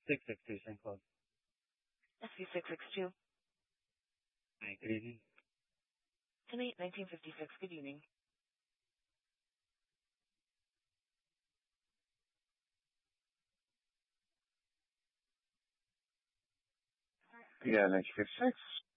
662 St. Cloud. SC662. Hi, good evening. 10/8/1956. Good evening. Yeah, 1956.